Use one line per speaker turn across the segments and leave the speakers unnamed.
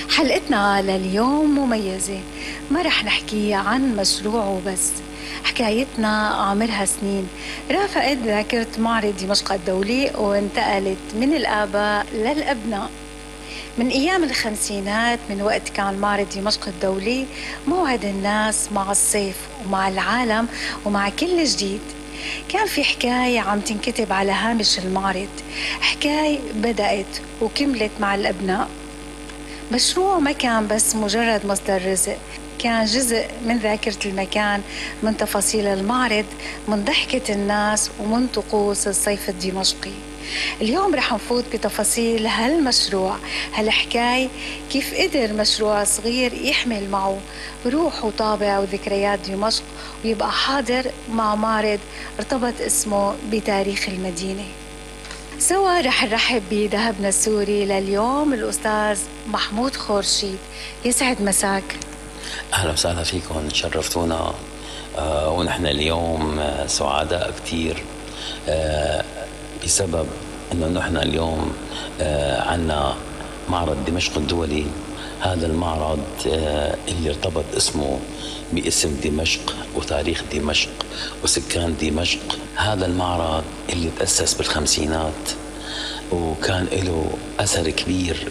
حلقتنا لليوم مميزة، ما رح نحكي عن مشروع وبس. حكايتنا عمرها سنين، رافقت ذاكرة معرض دمشق الدولي وانتقلت من الآباء للأبناء. من أيام الخمسينات، من وقت كان معرض دمشق الدولي موعد الناس مع الصيف ومع العالم ومع كل جديد. كان في حكاية عم تنكتب على هامش المعرض، حكاية بدأت وكملت مع الأبناء. مشروع ما كان بس مجرد مصدر رزق، كان جزء من ذاكرة المكان، من تفاصيل المعرض، من ضحكة الناس ومن طقوس الصيف الدمشقي. اليوم رح نفوت بتفاصيل هالمشروع، هالحكاية، كيف قدر مشروع صغير يحمل معه روح وطابع وذكريات دمشق ويبقى حاضر مع معرض ارتبط اسمه بتاريخ المدينة. سوا رح نرحب بذهبنا السوري لليوم الأستاذ محمود خورشيد. يسعد مساك.
أهلا وسهلا فيكم، تشرفتونا. ونحن اليوم سعداء كتير بسبب أنه نحن اليوم عنا معرض دمشق الدولي. هذا المعرض اللي ارتبط اسمه باسم دمشق وتاريخ دمشق وسكان دمشق. هذا المعرض اللي تأسس بالخمسينات وكان له أثر كبير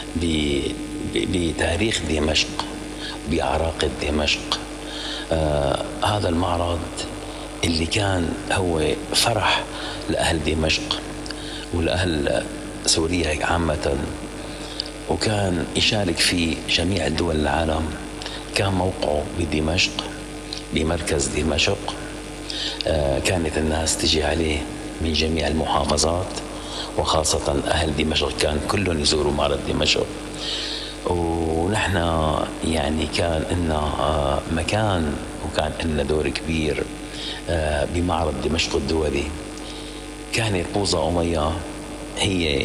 بتاريخ دمشق، بعراقة دمشق. هذا المعرض اللي كان هو فرح لأهل دمشق ولأهل سوريا عامة، وكان يشارك في جميع دول العالم. كان موقعه بدمشق، بمركز دمشق. كانت الناس تجي عليه من جميع المحافظات، وخاصة أهل دمشق كان كلهم يزوروا معرض دمشق. ونحن يعني كان لنا مكان وكان لنا دور كبير بمعرض دمشق الدولي. كانت بوظة أمية هي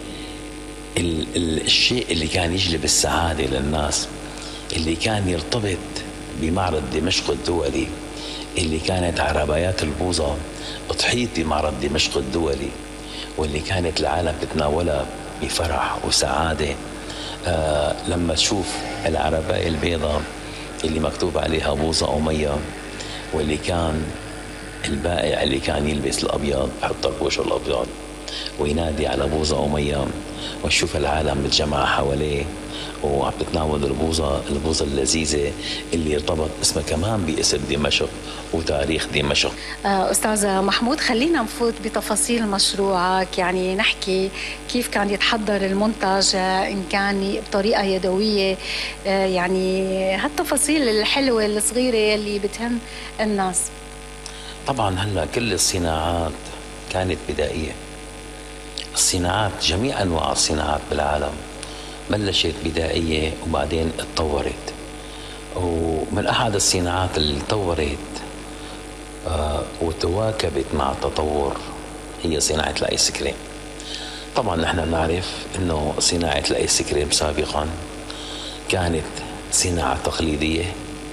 الشيء اللي كان يجلب السعادة للناس، اللي كان يرتبط بمعرض دمشق الدولي، اللي كانت عربايات البوظة تحيط بمعرض دمشق الدولي، واللي كانت العالم تتناولها بفرح وسعادة. لما تشوف العرباية البيضاء اللي مكتوب عليها بوظة أمية، واللي كان البائع اللي كان يلبس الأبيض يحط البوش الأبيض وينادي على بوظة أمية، ونشوف العالم متجمع حواليه وعم تتناول البوظة اللذيذة اللي ارتبط اسمها كمان باسم دمشق وتاريخ دمشق.
أستاذ محمود، خلينا نفوت بتفاصيل مشروعك، يعني نحكي كيف كان يتحضر المنتج، إن كان بطريقة يدوية، يعني هالتفاصيل الحلوة الصغيرة اللي بتهم الناس.
طبعا هلا كل الصناعات كانت بدائية. الصناعات، جميع أنواع الصناعات بالعالم بلشت بدائية وبعدين اتطورت. ومن أحد الصناعات اللي تطورت وتواكبت مع التطور هي صناعة الآيس كريم. طبعا نحن نعرف أنه صناعة الآيس كريم سابقا كانت صناعة تقليدية.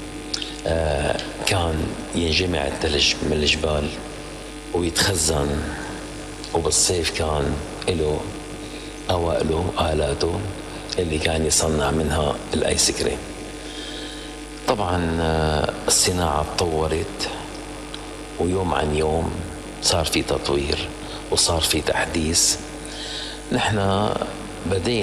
كان ينجمع الثلج من الجبال ويتخزن، وبالصيف كان له أوائله آلاته اللي كان يصنع منها الآيس كريم. طبعا الصناعة تطورت، ويوم عن يوم صار في تطوير وصار في تحديث. نحن بدينا